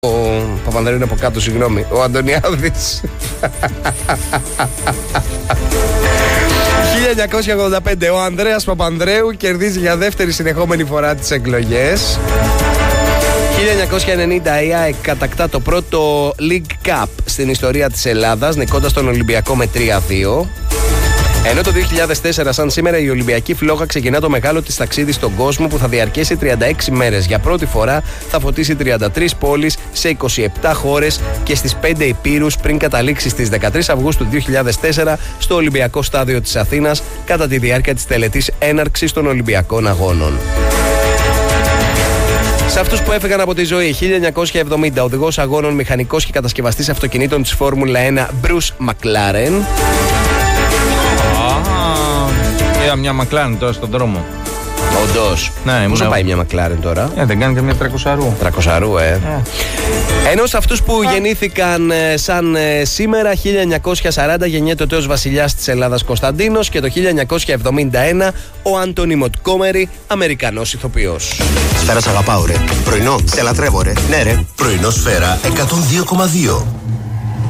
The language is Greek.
Ο Παπανδρέου είναι από κάτω, συγγνώμη. Ο Αντωνιάδης. 1985 ο Ανδρέας Παπανδρέου κερδίζει για δεύτερη συνεχόμενη φορά τις εκλογές. 1990 η ΑΕΚ κατακτά το πρώτο League Cup στην ιστορία της Ελλάδας, νικώντας τον Ολυμπιακό με 3-2. Ενώ το 2004, σαν σήμερα, η Ολυμπιακή Φλόγα ξεκινά το μεγάλο της ταξίδι στον κόσμο που θα διαρκέσει 36 μέρες. Για πρώτη φορά θα φωτίσει 33 πόλεις σε 27 χώρες και στις 5 υπήρους πριν καταλήξει στις 13 Αυγούστου 2004 στο Ολυμπιακό Στάδιο της Αθήνας κατά τη διάρκεια της τελετής έναρξης των Ολυμπιακών Αγώνων. Σε αυτούς που έφυγαν από τη ζωή, 1970, οδηγός αγώνων, μηχανικός και κατασκευαστής αυτοκινήτων της Φόρμουλα 1, Bruce McLaren. Είδα μια McLaren τώρα στον δρόμο. Όντως. Ναι, πόσο πάει μια McLaren τώρα? Δεν κάνει και μια 300. 300, Ενώ σε αυτούς που γεννήθηκαν σαν σήμερα, 1940 γεννιέται ο τέος βασιλιάς της Ελλάδας Κωνσταντίνος και το 1971 ο Άντονι Μοντγκόμερι, Αμερικανός ηθοποιός. Σφαίρα σ' αγαπάω ρε. Πρωινό, σε λατρεύω ρε. Ναι ρε. Πρωινό Σφαίρα 102,2.